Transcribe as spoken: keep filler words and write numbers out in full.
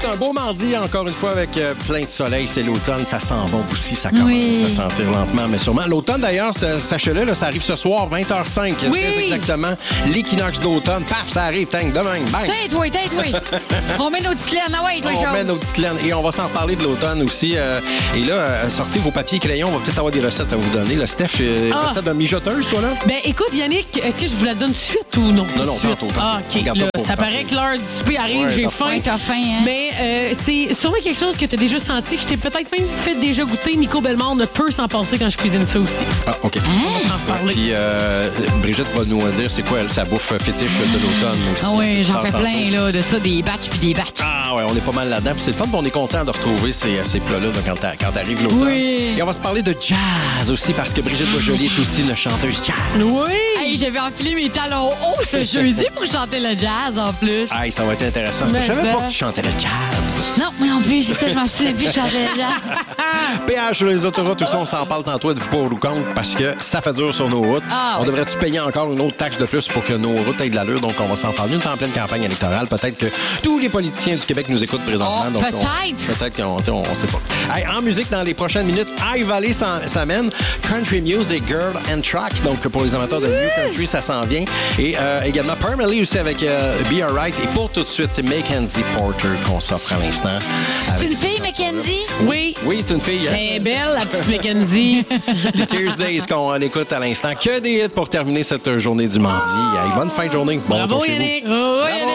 c'est un beau mardi, encore une fois, avec euh, plein de soleil. C'est l'automne, ça sent bon aussi. Ça commence oui. à sentir lentement, mais sûrement. L'automne, d'ailleurs, sachez-le, là, ça arrive ce soir, vingt heures cinq. Oui. Très exactement. L'équinoxe d'automne. Paf, ça arrive, tang, demain, bang. Tête, oui, tête, oui. On met nos petites laines, ah ouais, toi, On chose. met nos petites laines. Et on va s'en reparler de l'automne aussi. Euh, et là, euh, sortez vos papiers et crayons. On va peut-être avoir des recettes à vous donner. Là, Steph, euh, Ah. recette de mijoteuse, toi, là? Ben, écoute, Yannick, est-ce que je vous la donne tout de suite ou non? Non, non, Tout de suite? tantôt, tantôt. Ah, On OK. garde Là, ça pour ça tantôt. paraît que l'heure du souper arrive, Ouais, j'ai t'as faim. Ouais, t'as faim, hein? Mais euh, c'est sûrement quelque chose que tu as déjà senti, que je t'ai peut-être même fait déjà goûter. Nico Bellemare ne peut s'en passer quand je cuisine ça aussi. Ah, OK. On va s'en reparler. Puis euh, Brigitte va nous dire c'est quoi elle, sa bouffe fétiche de l'automne aussi. Ah oui, j'en fais Tantôt. plein, là, de ça, des batchs puis des batchs. Ah ouais, on est pas mal là-dedans. Puis c'est le fun, puis on est content de retrouver ces, ces plats-là là, quand, t'a- quand arrive l'automne. Oui. Et on va se parler de jazz aussi, parce que Brigitte Boisjoli est aussi une chanteuse jazz. Oui! Hey, j'avais enfilé mes talons hauts ce jeudi pour chanter le jazz, en plus. Aïe, ça va être intéressant. Ça. Mais Je savais ça. pas que tu chantais le jazz. Non, moi non plus, c'est ça, je m'en souviens plus de chanter le jazz. Péage sur les autoroutes, tout ça, on s'en parle tantôt, êtes-vous pas au compte, parce que ça fait dur sur nos routes. Ah, on oui. devrait-tu payer encore une autre taxe de plus pour que nos routes aient de l'allure, donc on va s'en parler. Nous, on est en pleine campagne électorale. Peut-être que tous les politiciens du Québec nous écoutent présentement. Oh, donc on- peut-être. Peut-être qu'on tu sais, on, on sait pas. Hey, en musique, dans les prochaines minutes, High Valley s'en- s'amène. Country Music, Girl and Track. Donc, pour les amateurs de New Country, ça s'en vient. Et euh, également Permanently aussi avec euh, Be Alright. Et pour tout de suite, c'est Mackenzie Porter qu'on s'offre à l'instant. C'est Avec une fille, cette chanson-là. Mackenzie? Oui! Oui, c'est une fille. hein? Elle est belle, la petite Mackenzie. C'est Tuesdays qu'on écoute à l'instant. Que des hits pour terminer cette journée du mardi. Hey, bonne fin de journée. Bon Bravo, retour chez vous. Yannick! Oh, oui, Bravo.